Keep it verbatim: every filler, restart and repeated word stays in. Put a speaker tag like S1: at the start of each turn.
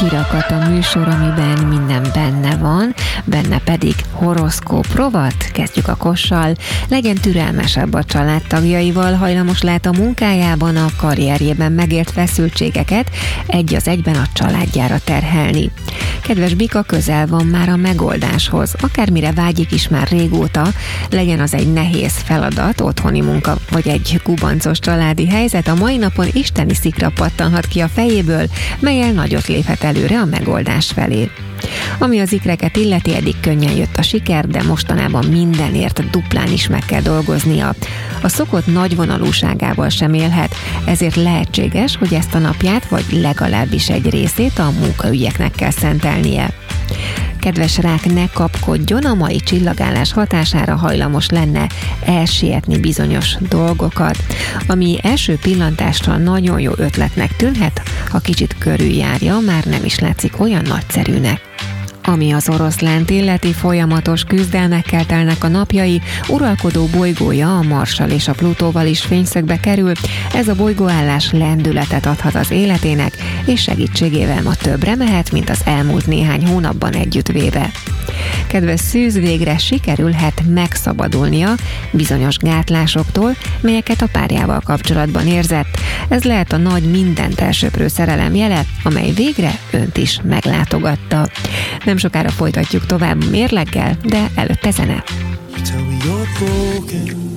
S1: kirakat a műsor, amiben minden benne van, benne pedig horoszkóp rovat. Kezdjük a kossal. Legyen türelmesebb a családtagjaival, hajlamos lehet a munkájában, a karrierjében megért feszültségeket egy az egyben a családjára terhelni. Kedves Bika, közel van már a megoldáshoz. Akármire vágyik is már régóta, legyen az egy nehéz feladat, otthoni munka vagy egy kubancos családi helyzet, a mai napon isteni szikra pattanhat ki a fejéből, mellyel nagyot léphet előre a megoldás felé. Ami az ikreket illeti, eddig könnyen jött a siker, de mostanában mindenért duplán is meg kell dolgoznia. A szokott nagyvonalúságával sem élhet, ezért lehetséges, hogy ezt a napját, vagy legalábbis egy részét a munkaügyeknek kell szentelnie. Kedves rák, ne kapkodjon, a mai csillagállás hatására hajlamos lenne elsietni bizonyos dolgokat, ami első pillantásra nagyon jó ötletnek tűnhet, ha kicsit körüljárja, már nem is látszik olyan nagyszerűnek. Ami az oroszlánt illeti, folyamatos küzdelmekkel telnek a napjai, uralkodó bolygója a Marssal és a Plutóval is fényszögbe kerül, ez a bolygóállás lendületet adhat az életének, és segítségével ma többre mehet, mint az elmúlt néhány hónapban együttvéve. Kedves szűz, végre sikerülhet megszabadulnia bizonyos gátlásoktól, melyeket a párjával kapcsolatban érzett. Ez lehet a nagy, mindent elsöprő szerelem jele, amely végre önt is meglátogatta. Nem sokára folytatjuk tovább mérleggel, de előtte zene.
S2: Tell me you're broken.